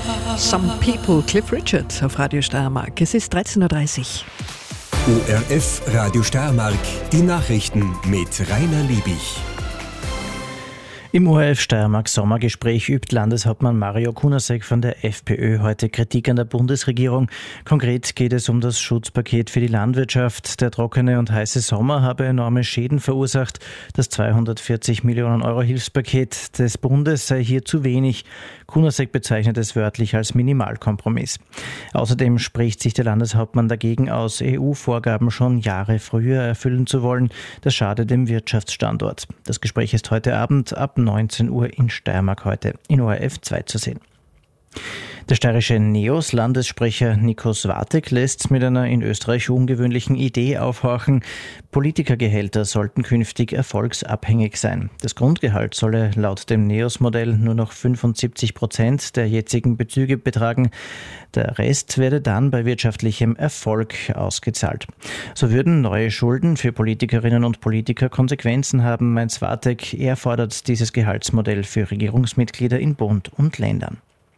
Some People, Cliff Richard auf Radio Steiermark. Es ist 13.30 Uhr. ORF Radio Steiermark, die Nachrichten mit Rainer Liebig. Im ORF Steiermark Sommergespräch übt Landeshauptmann Mario Kunasek von der FPÖ heute Kritik an der Bundesregierung. Konkret geht es um das Schutzpaket für die Landwirtschaft. Der trockene und heiße Sommer habe enorme Schäden verursacht. Das 240 Millionen Euro Hilfspaket des Bundes sei hier zu wenig. Kunasek bezeichnet es wörtlich als Minimalkompromiss. Außerdem spricht sich der Landeshauptmann dagegen aus, EU-Vorgaben schon Jahre früher erfüllen zu wollen. Das schade dem Wirtschaftsstandort. Das Gespräch ist heute Abend ab 19 Uhr in Steiermark heute in ORF 2 zu sehen. Der steirische NEOS-Landessprecher Nico Swatek lässt mit einer in Österreich ungewöhnlichen Idee aufhorchen. Politikergehälter sollten künftig erfolgsabhängig sein. Das Grundgehalt solle laut dem NEOS-Modell nur noch 75% der jetzigen Bezüge betragen. Der Rest werde dann bei wirtschaftlichem Erfolg ausgezahlt. So würden neue Schulden für Politikerinnen und Politiker Konsequenzen haben, meint Swatek. Er fordert dieses Gehaltsmodell für Regierungsmitglieder in Bund und Ländern.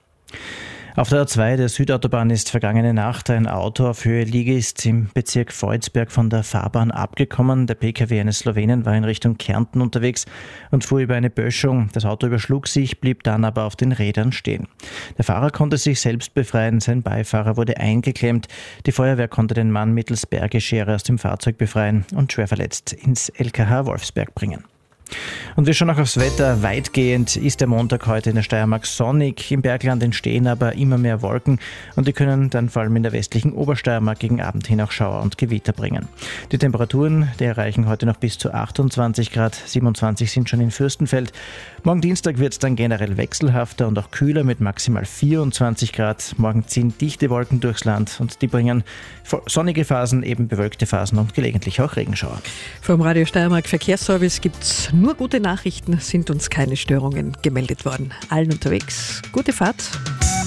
Auf der A2 der Südautobahn ist vergangene Nacht ein Auto auf Höhe Ligist im Bezirk Volzberg von der Fahrbahn abgekommen. Der Pkw eines Slowenen war in Richtung Kärnten unterwegs und fuhr über eine Böschung. Das Auto überschlug sich, blieb dann aber auf den Rädern stehen. Der Fahrer konnte sich selbst befreien, sein Beifahrer wurde eingeklemmt. Die Feuerwehr konnte den Mann mittels Bergeschere aus dem Fahrzeug befreien und schwer verletzt ins LKH Wolfsberg bringen. Und wir schauen auch aufs Wetter. Weitgehend ist der Montag heute in der Steiermark sonnig. Im Bergland entstehen aber immer mehr Wolken und die können dann vor allem in der westlichen Obersteiermark gegen Abend hin auch Schauer und Gewitter bringen. Die Temperaturen, die erreichen heute noch bis zu 28 Grad, 27 sind schon in Fürstenfeld. Morgen Dienstag wird es dann generell wechselhafter und auch kühler mit maximal 24 Grad. Morgen ziehen dichte Wolken durchs Land und die bringen sonnige Phasen, eben bewölkte Phasen und gelegentlich auch Regenschauer. Vom Radio Steiermark Verkehrsservice gibt's nur gute Nachrichten, sind uns keine Störungen gemeldet worden. Allen unterwegs, gute Fahrt.